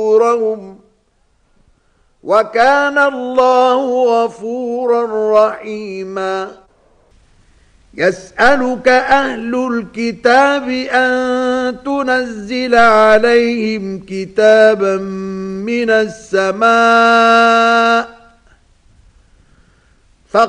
أجورهم وكان الله غفورا رحيما. يسألك أهل الكتاب أن تنزل عليهم كتابا من السماء